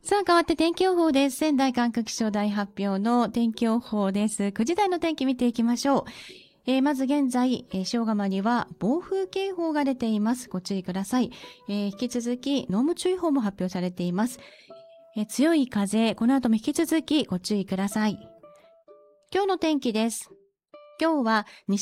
さあ、変わって天気予報です。仙台管区気象台発表の天気予報です。9時台の天気見ていきましょう。まず現在、塩釜には暴風警報が出ています。ご注意ください。引き続き濃霧注意報も発表されています。強い風、この後も引き続きご注意ください。今日の天気です。今日は西